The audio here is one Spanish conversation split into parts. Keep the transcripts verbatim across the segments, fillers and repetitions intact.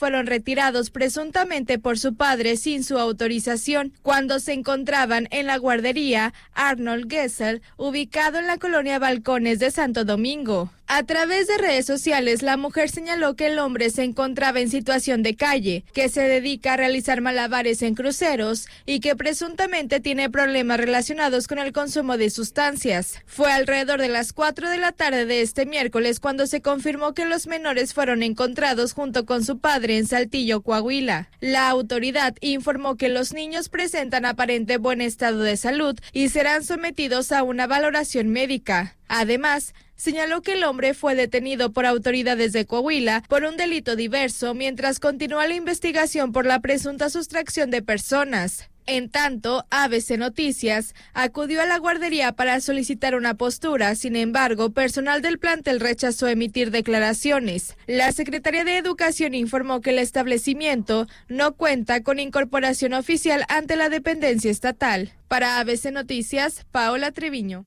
fueron retirados presuntamente por su padre sin su autorización, cuando se encontraban en la guardería Arnold Gesell, ubicado en la colonia Balcones de Santo Domingo. A través de redes sociales, la mujer señaló que el hombre se encontraba en situación de calle, que se dedica a realizar malabares en cruceros y que presuntamente tiene problemas relacionados con el consumo de sustancias. Fue alrededor de las cuatro de la tarde de este miércoles cuando se confirmó que los menores fueron encontrados junto con su padre en Saltillo, Coahuila. La autoridad informó que los niños presentan aparente buen estado de salud y serán sometidos a una valoración médica. Además, señaló que el hombre fue detenido por autoridades de Coahuila por un delito diverso mientras continúa la investigación por la presunta sustracción de personas. En tanto, A B C Noticias acudió a la guardería para solicitar una postura, sin embargo, personal del plantel rechazó emitir declaraciones. La Secretaría de Educación informó que el establecimiento no cuenta con incorporación oficial ante la dependencia estatal. Para A B C Noticias, Paola Treviño.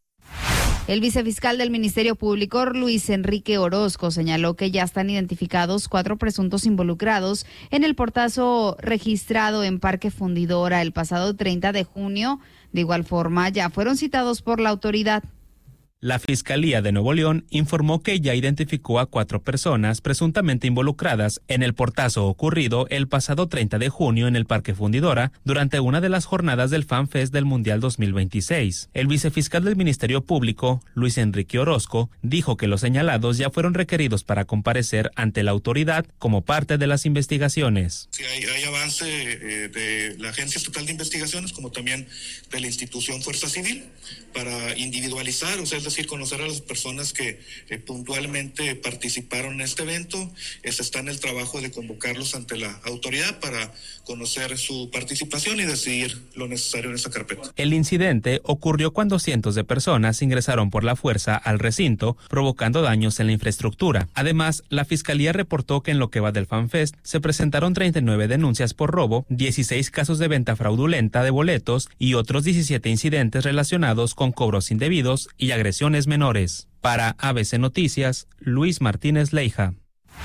El vicefiscal del Ministerio Público, Luis Enrique Orozco, señaló que ya están identificados cuatro presuntos involucrados en el portazo registrado en Parque Fundidora el pasado treinta de junio. De igual forma, ya fueron citados por la autoridad. La Fiscalía de Nuevo León informó que ya identificó a cuatro personas presuntamente involucradas en el portazo ocurrido el pasado treinta de junio en el Parque Fundidora durante una de las jornadas del FanFest del Mundial dos mil veintiséis. El vicefiscal del Ministerio Público, Luis Enrique Orozco, dijo que los señalados ya fueron requeridos para comparecer ante la autoridad como parte de las investigaciones. Sí, hay, hay avance eh, de la Agencia Estatal de Investigaciones como también de la institución Fuerza Civil para individualizar, o sea, es decir, conocer a las personas que eh, puntualmente participaron en este evento. Es, está en el trabajo de convocarlos ante la autoridad para conocer su participación y decidir lo necesario en esa carpeta. El incidente ocurrió cuando cientos de personas ingresaron por la fuerza al recinto, provocando daños en la infraestructura. Además, la Fiscalía reportó que en lo que va del FanFest se presentaron treinta y nueve denuncias por robo, dieciséis casos de venta fraudulenta de boletos y otros diecisiete incidentes relacionados con cobros indebidos y agresiones menores. Para A B C Noticias, Luis Martínez Leija.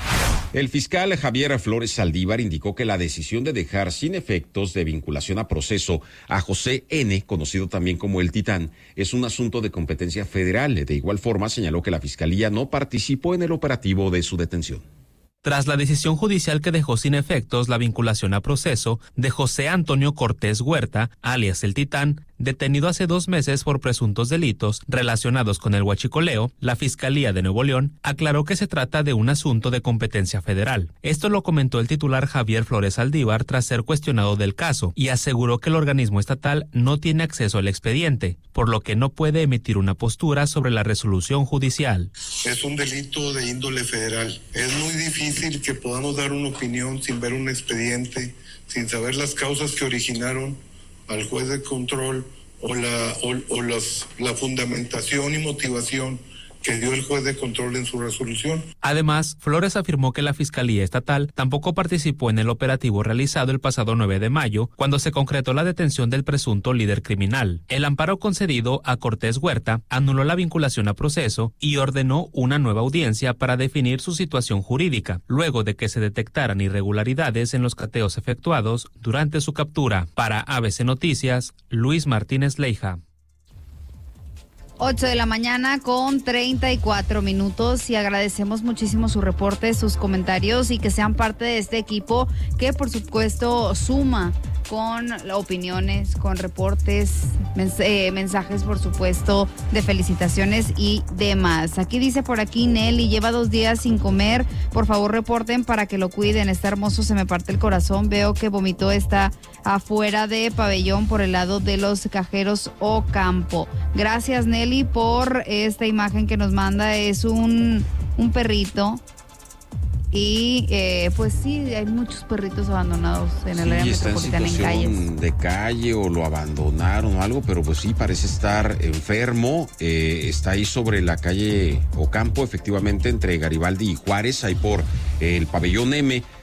El fiscal Javier Flores Saldívar indicó que la decisión de dejar sin efectos de vinculación a proceso a José N., conocido también como el Titán, es un asunto de competencia federal. De igual forma, señaló que la Fiscalía no participó en el operativo de su detención. Tras la decisión judicial que dejó sin efectos la vinculación a proceso de José Antonio Cortés Huerta, alias el Titán, detenido hace dos meses por presuntos delitos relacionados con el huachicoleo, la Fiscalía de Nuevo León aclaró que se trata de un asunto de competencia federal. Esto lo comentó el titular Javier Flores Saldívar tras ser cuestionado del caso y aseguró que el organismo estatal no tiene acceso al expediente, por lo que no puede emitir una postura sobre la resolución judicial. Es un delito de índole federal. Es muy difícil que podamos dar una opinión sin ver un expediente, sin saber las causas que originaron al juez de control o la o, o las, la fundamentación y motivación que dio el juez de control en su resolución. Además, Flores afirmó que la Fiscalía Estatal tampoco participó en el operativo realizado el pasado nueve de mayo, cuando se concretó la detención del presunto líder criminal. El amparo concedido a Cortés Huerta anuló la vinculación a proceso y ordenó una nueva audiencia para definir su situación jurídica, luego de que se detectaran irregularidades en los cateos efectuados durante su captura. Para A B C Noticias, Luis Martínez Leija. ocho de la mañana con treinta y cuatro minutos y agradecemos muchísimo su reporte, sus comentarios y que sean parte de este equipo que por supuesto suma con opiniones, con reportes, mens- eh, mensajes por supuesto de felicitaciones y demás. Aquí dice por aquí Nelly, lleva dos días sin comer, por favor reporten para que lo cuiden, está hermoso, se me parte el corazón, veo que vomitó, está afuera de pabellón por el lado de los cajeros Ocampo. Gracias Nelly por esta imagen que nos manda, es un, un perrito. Y eh, pues sí, hay muchos perritos abandonados en el sí, área está metropolitana en, en calles. De calle o lo abandonaron o algo, pero pues sí, parece estar enfermo. Eh, está ahí sobre la calle Ocampo, efectivamente, entre Garibaldi y Juárez, ahí por eh, el pabellón M.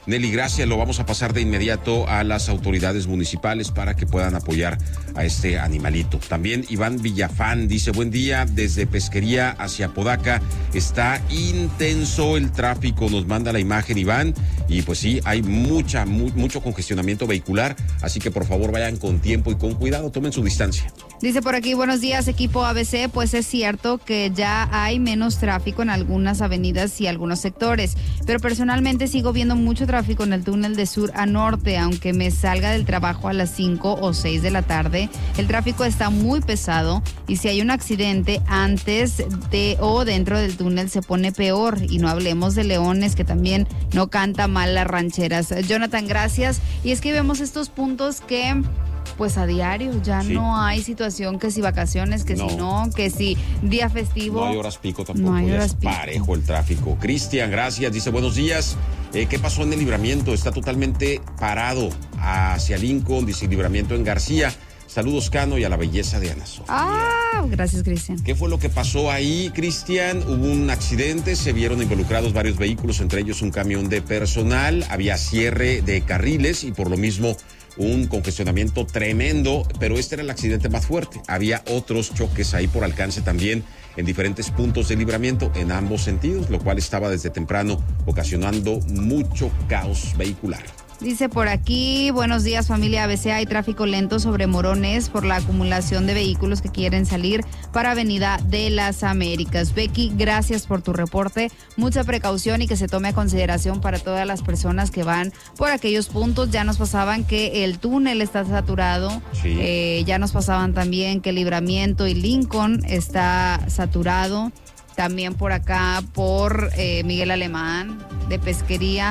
Nelly, gracias. Lo vamos a pasar de inmediato a las autoridades municipales para que puedan apoyar a este animalito. También Iván Villafán dice, buen día, desde Pesquería hacia Podaca. Está intenso el tráfico. Nos manda la imagen, Iván. Y pues sí, hay mucha, mu- mucho congestionamiento vehicular. Así que por favor vayan con tiempo y con cuidado. Tomen su distancia. Dice por aquí, buenos días, equipo A B C. Pues es cierto que ya hay menos tráfico en algunas avenidas y algunos sectores, pero personalmente sigo viendo mucho tráfico en el túnel de sur a norte, aunque me salga del trabajo a las cinco o seis de la tarde. El tráfico está muy pesado y si hay un accidente antes de o dentro del túnel se pone peor. Y no hablemos de Leones, que también no canta mal las rancheras. Jonathan, gracias. Y es que vemos estos puntos que... pues a diario, ya sí. No hay situación que si vacaciones, que no. si no, que si día festivo. No hay horas pico tampoco, no hay horas es pico. Parejo el tráfico. Cristian, gracias, dice buenos días. Eh, ¿Qué pasó en el Libramiento? Está totalmente parado hacia Lincoln, dice Libramiento en García. Saludos, Cano, y a la belleza de Ana Sofía. Ah, gracias, Cristian. ¿Qué fue lo que pasó ahí, Cristian? Hubo un accidente, se vieron involucrados varios vehículos, entre ellos un camión de personal, había cierre de carriles y por lo mismo un congestionamiento tremendo, pero este era el accidente más fuerte. Había otros choques ahí por alcance también en diferentes puntos de Libramiento en ambos sentidos, lo cual estaba desde temprano ocasionando mucho caos vehicular. Dice por aquí, buenos días familia A B C, hay tráfico lento sobre Morones por la acumulación de vehículos que quieren salir para Avenida de las Américas. Becky, gracias por tu reporte, mucha precaución y que se tome a consideración para todas las personas que van por aquellos puntos. Ya nos pasaban que el túnel está saturado, sí. eh, ya nos pasaban también que Libramiento y Lincoln está saturado. También por acá, por eh, Miguel Alemán, de Pesquería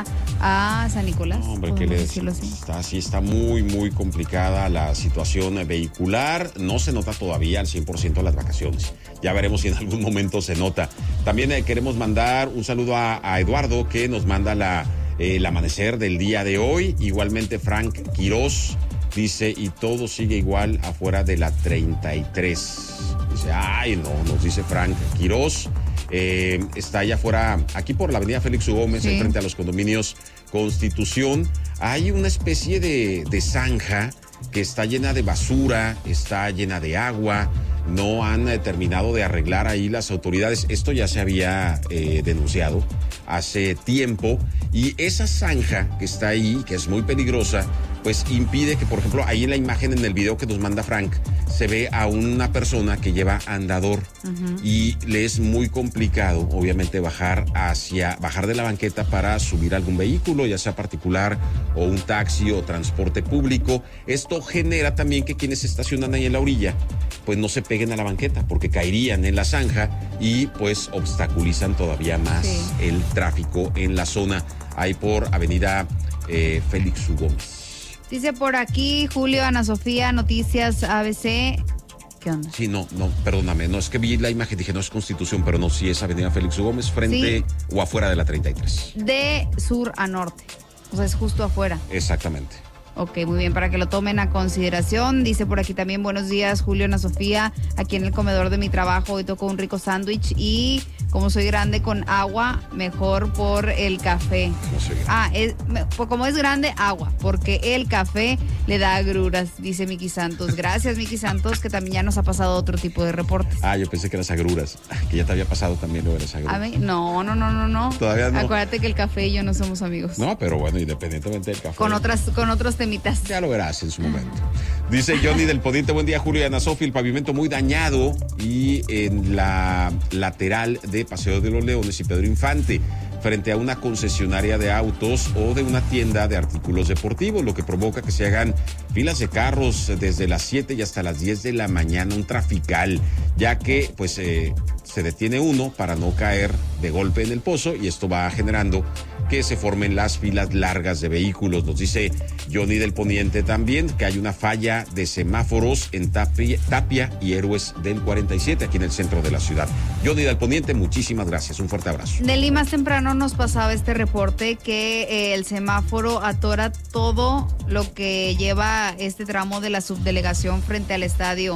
a San Nicolás. No, hombre, ¿qué le decimos? Está, sí, está muy, muy complicada la situación vehicular. No se nota todavía al cien por ciento las vacaciones. Ya veremos si en algún momento se nota. También eh, queremos mandar un saludo a, a Eduardo, que nos manda la, eh, el amanecer del día de hoy. Igualmente, Frank Quiroz dice, y todo sigue igual afuera de la treinta y tres. Dice, ay, no, nos dice Frank Quiroz. Eh, está allá afuera, aquí por la avenida Félix U. Gómez, sí. Frente a los condominios Constitución. Hay una especie de, de zanja que está llena de basura, está llena de agua. No han eh, terminado de arreglar ahí las autoridades. Esto ya se había eh, denunciado hace tiempo. Y esa zanja que está ahí, que es muy peligrosa, pues impide que, por ejemplo, ahí en la imagen, en el video que nos manda Frank, se ve a una persona que lleva andador. Uh-huh. Y le es muy complicado, obviamente, bajar hacia, bajar de la banqueta para subir algún vehículo, ya sea particular o un taxi o transporte público. Esto genera también que quienes se estacionan ahí en la orilla, pues no se peguen a la banqueta, porque caerían en la zanja y pues obstaculizan todavía más sí. el tráfico en la zona. Ahí por avenida eh, Félix U. Gómez. Dice por aquí Julio, Ana Sofía, Noticias A B C. ¿Qué onda? Sí, no, no, perdóname, no, es que vi la imagen, dije no es Constitución, pero no, sí es avenida Félix U. Gómez, frente sí. o afuera de la treinta y tres. De sur a norte, o sea, es justo afuera. Exactamente. Ok, muy bien, para que lo tomen a consideración. Dice por aquí también, buenos días, Julio, Ana Sofía. Aquí en el comedor de mi trabajo hoy tocó un rico sándwich y como soy grande con agua, mejor por el café. No soy grande. Ah, es, pues como es grande, agua, porque el café le da agruras, dice Miki Santos. Gracias, Miki Santos, que también ya nos ha pasado otro tipo de reportes. Ah, yo pensé que eras agruras, que ya te había pasado también lo de las agruras. A ver, no, no, no, no, no. Todavía no. Acuérdate que el café y yo no somos amigos. No, pero bueno, independientemente del café. Con otras, con otros temas. Ya lo verás en su momento. Dice Johnny del Poniente, buen día Julio y Ana Sofía, el pavimento muy dañado y en la lateral de Paseo de los Leones y Pedro Infante, frente a una concesionaria de autos o de una tienda de artículos deportivos, lo que provoca que se hagan filas de carros desde las siete y hasta las diez de la mañana, un trafical, ya que pues eh, se detiene uno para no caer de golpe en el pozo y esto va generando que se formen las filas largas de vehículos. Nos dice Johnny del Poniente también que hay una falla de semáforos en Tapia, Tapia y Héroes del cuarenta y siete, aquí en el centro de la ciudad. Johnny del Poniente, muchísimas gracias, un fuerte abrazo. Nelly, más temprano nos pasaba este reporte que eh, el semáforo atora todo lo que lleva este tramo de la subdelegación frente al estadio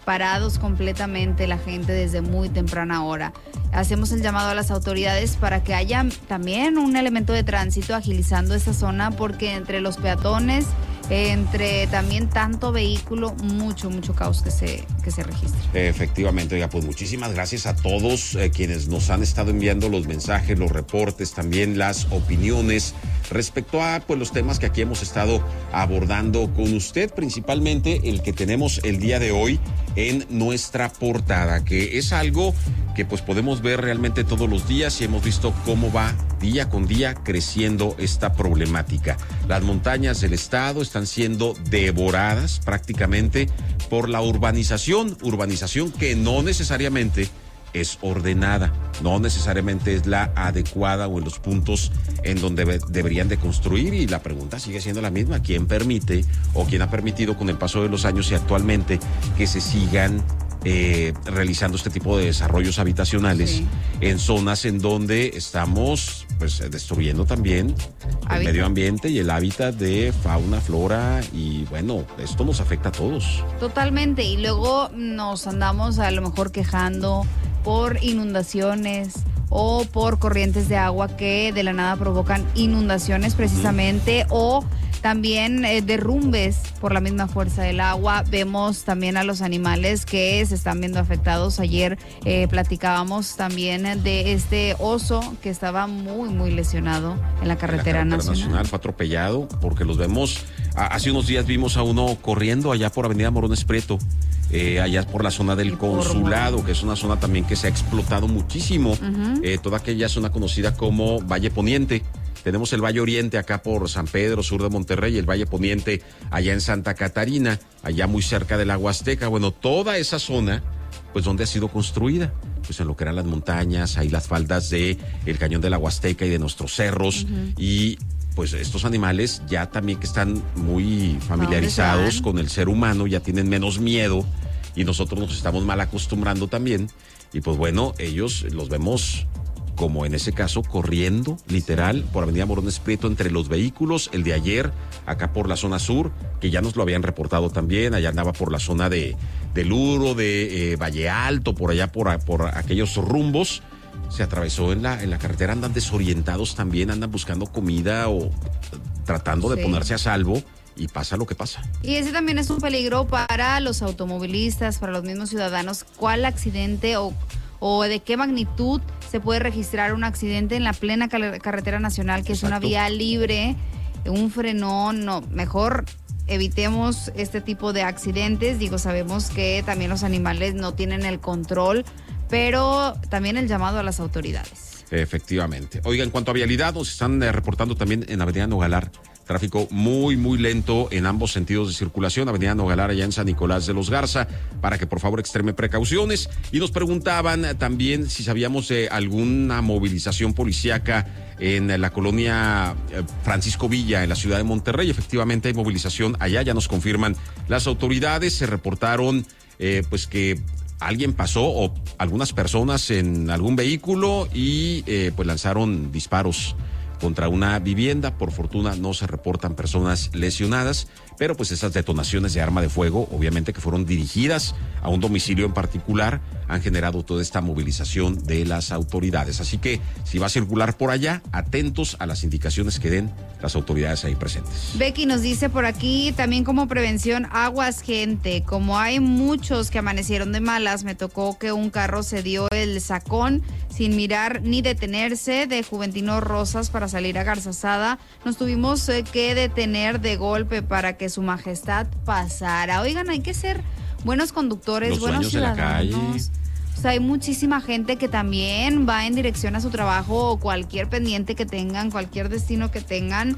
parados completamente la gente desde muy temprana hora. Hacemos el llamado a las autoridades para que haya también un elemento de tránsito agilizando esa zona, porque entre los peatones, entre también tanto vehículo, mucho, mucho caos que se, que se registra. Efectivamente, oiga, pues muchísimas gracias a todos eh, quienes nos han estado enviando los mensajes, los reportes, también las opiniones respecto a pues los temas que aquí hemos estado abordando con usted, principalmente el que tenemos el día de hoy en nuestra portada, que es algo que pues podemos ver realmente todos los días y hemos visto cómo va día con día creciendo esta problemática. Las montañas del estado están siendo devoradas prácticamente por la urbanización, urbanización que no necesariamente es ordenada, no necesariamente es la adecuada o en los puntos en donde be- deberían de construir, y la pregunta sigue siendo la misma: ¿quién permite o quién ha permitido con el paso de los años y actualmente que se sigan eh, realizando este tipo de desarrollos habitacionales sí. en zonas en donde estamos pues destruyendo también el hábitat. medio ambiente y el hábitat de fauna, flora, y bueno, esto nos afecta a todos. Totalmente, y luego nos andamos a lo mejor quejando por inundaciones o por corrientes de agua que de la nada provocan inundaciones precisamente, uh-huh. o también eh, derrumbes por la misma fuerza del agua. Vemos también a los animales que se están viendo afectados. Ayer eh, platicábamos también de este oso que estaba muy, muy lesionado en la carretera, en la carretera nacional. nacional. Fue atropellado porque los vemos, a, hace unos días vimos a uno corriendo allá por Avenida Morones Prieto, eh, allá por la zona del Consulado, que es una zona también que se ha explotado muchísimo, uh-huh. eh, toda aquella zona conocida como Valle Poniente. Tenemos el Valle Oriente acá por San Pedro, sur de Monterrey, y el Valle Poniente allá en Santa Catarina, allá muy cerca de la Huasteca. Bueno, toda esa zona, pues ¿dónde ha sido construida? Pues en lo que eran las montañas, ahí las faldas de el Cañón de la Huasteca y de nuestros cerros, uh-huh. y pues estos animales ya también que están muy familiarizados con el ser humano, ya tienen menos miedo, y nosotros nos estamos mal acostumbrando también, y pues bueno, ellos los vemos como en ese caso corriendo literal por Avenida Morones Prieto entre los vehículos. El de ayer acá por la zona sur, que ya nos lo habían reportado también, allá andaba por la zona de, de Luro, de eh, Valle Alto, por allá por, por aquellos rumbos, se atravesó en la, en la carretera. Andan desorientados también, andan buscando comida o tratando de sí. ponerse a salvo, y pasa lo que pasa. Y ese también es un peligro para los automovilistas, para los mismos ciudadanos. ¿Cuál accidente o o de qué magnitud se puede registrar un accidente en la plena carretera nacional, que Exacto. es una vía libre, un frenón? No, mejor evitemos este tipo de accidentes. Digo, sabemos que también los animales no tienen el control, pero también el llamado a las autoridades. Efectivamente. Oiga, en cuanto a vialidad, nos están eh, reportando también en Avenida Nogalar tráfico muy, muy lento en ambos sentidos de circulación. Avenida Nogalar allá en San Nicolás de los Garza, para que por favor extreme precauciones. Y nos preguntaban también si sabíamos de alguna movilización policíaca en la colonia Francisco Villa, en la ciudad de Monterrey. Efectivamente hay movilización allá, ya nos confirman las autoridades. Se reportaron eh, pues que alguien pasó o algunas personas en algún vehículo y eh, pues lanzaron disparos contra una vivienda. Por fortuna no se reportan personas lesionadas, pero pues esas detonaciones de arma de fuego, obviamente que fueron dirigidas a un domicilio en particular, han generado toda esta movilización de las autoridades. Así que si va a circular por allá, atentos a las indicaciones que den las autoridades ahí presentes. Becky nos dice por aquí, también como prevención, aguas gente, como hay muchos que amanecieron de malas, me tocó que un carro se dio el sacón sin mirar ni detenerse de Juventino Rosas para salir a Garzazada. Nos tuvimos eh, que detener de golpe para que su majestad pasara. Oigan, hay que ser buenos conductores, Los buenos ciudadanos. O sea, hay muchísima gente que también va en dirección a su trabajo o cualquier pendiente que tengan, cualquier destino que tengan.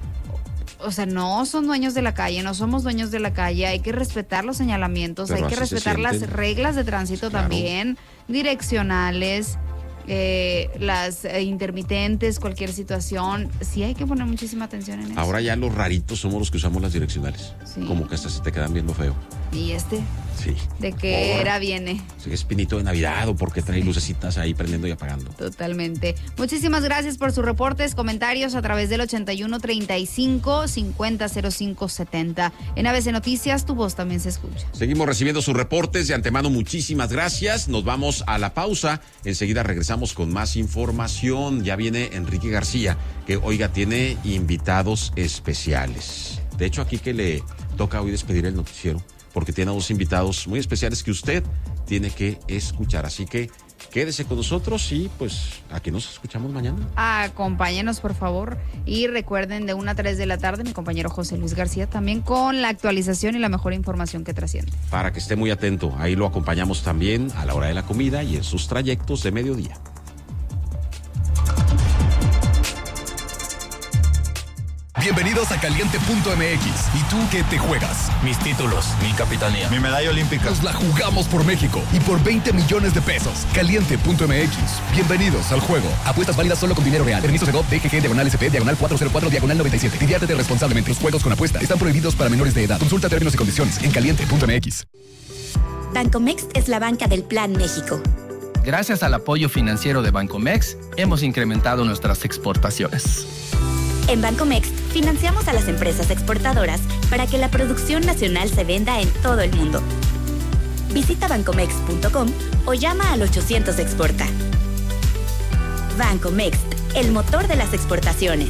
O sea, no son dueños de la calle, no somos dueños de la calle. Hay que respetar los señalamientos, Pero hay que respetar las reglas de tránsito claro. también, direccionales, eh, las eh, intermitentes, cualquier situación. Sí hay que poner muchísima atención en eso. Ahora ya los raritos somos los que usamos las direccionales. Sí. Como que hasta se te quedan viendo feo. ¿Y este? Sí. ¿De qué Por... era viene? Sí, es pinito de Navidad o porque trae lucecitas ahí prendiendo y apagando. Totalmente. Muchísimas gracias por sus reportes, comentarios a través del ochenta y uno treinta y cinco cincuenta cero cinco setenta. En A B C Noticias, tu voz también se escucha. Seguimos recibiendo sus reportes. De antemano, muchísimas gracias. Nos vamos a la pausa. Enseguida regresamos con más información. Ya viene Enrique García, que, oiga, tiene invitados especiales. De hecho, aquí que le toca hoy despedir el noticiero, porque tiene a dos invitados muy especiales que usted tiene que escuchar. Así que quédese con nosotros y pues aquí nos escuchamos mañana. Acompáñenos, por favor. Y recuerden, de una a tres de la tarde, mi compañero José Luis García también con la actualización y la mejor información que trasciende. Para que esté muy atento, ahí lo acompañamos también a la hora de la comida y en sus trayectos de mediodía. Bienvenidos a Caliente punto M X. ¿Y tú qué te juegas? Mis títulos, mi capitanía, mi medalla olímpica. Nos la jugamos por México y por veinte millones de pesos. Caliente punto M X. Bienvenidos al juego. Apuestas válidas solo con dinero real. Permiso de G O P, D G G, diagonal S P, diagonal cuatrocientos cuatro, diagonal noventa y siete. Diviértete responsablemente. Los juegos con apuesta están prohibidos para menores de edad. Consulta términos y condiciones en Caliente punto M X. Bancomext es la banca del Plan México. Gracias al apoyo financiero de Bancomext, hemos incrementado nuestras exportaciones. En Bancomext financiamos a las empresas exportadoras para que la producción nacional se venda en todo el mundo. Visita bancomext punto com o llama al ochocientos exporta. Bancomext, el motor de las exportaciones.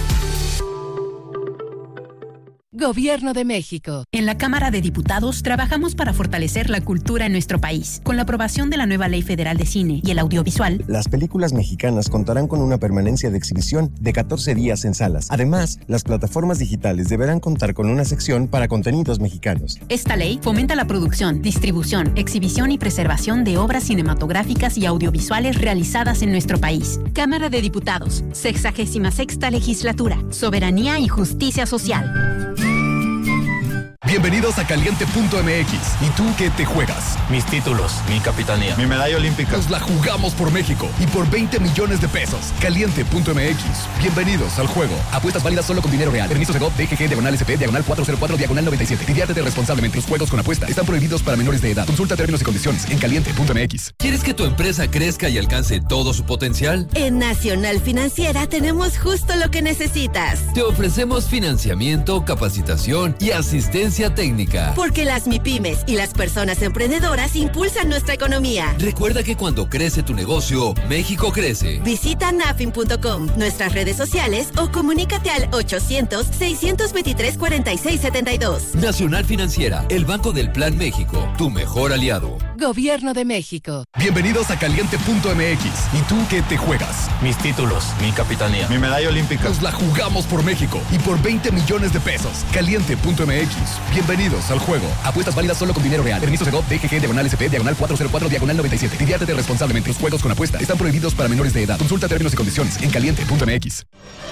Gobierno de México. En la Cámara de Diputados trabajamos para fortalecer la cultura en nuestro país. Con la aprobación de la nueva Ley Federal de Cine y el Audiovisual, las películas mexicanas contarán con una permanencia de exhibición de catorce días en salas. Además, las plataformas digitales deberán contar con una sección para contenidos mexicanos. Esta ley fomenta la producción, distribución, exhibición y preservación de obras cinematográficas y audiovisuales realizadas en nuestro país. Cámara de Diputados, sexagésima sexta legislatura, soberanía y justicia social. Bienvenidos a Caliente punto M X. ¿Y tú qué te juegas? Mis títulos, mi capitanía, mi medalla olímpica. Nos la jugamos por México y por veinte millones de pesos. Caliente punto M X. Bienvenidos al juego. Apuestas válidas solo con dinero real. Permiso de G O P, D G G, diagonal S P, diagonal cuatrocientos cuatro, diagonal noventa y siete. Diviértete responsablemente. Los juegos con apuesta están prohibidos para menores de edad. Consulta términos y condiciones en Caliente punto M X. ¿Quieres que tu empresa crezca y alcance todo su potencial? En Nacional Financiera tenemos justo lo que necesitas. Te ofrecemos financiamiento, capacitación y asistencia técnica. Porque las MIPYMES y las personas emprendedoras impulsan nuestra economía. Recuerda que cuando crece tu negocio, México crece. Visita nafin punto com, nuestras redes sociales o comunícate al ochocientos, seiscientos veintitrés, cuarenta y seis setenta y dos. Nacional Financiera, el Banco del Plan México, tu mejor aliado. Gobierno de México. Bienvenidos a Caliente punto M X. ¿Y tú qué te juegas? Mis títulos, mi capitanía, mi medalla olímpica. Nos la jugamos por México y por veinte millones de pesos. Caliente punto M X. Bienvenidos al juego. Apuestas válidas solo con dinero real. Permisos de G O P, D G G, diagonal S P, diagonal cuatrocientos cuatro, diagonal noventa y siete. Diviértete responsablemente. Los juegos con apuesta están prohibidos para menores de edad. Consulta términos y condiciones en Caliente punto M X.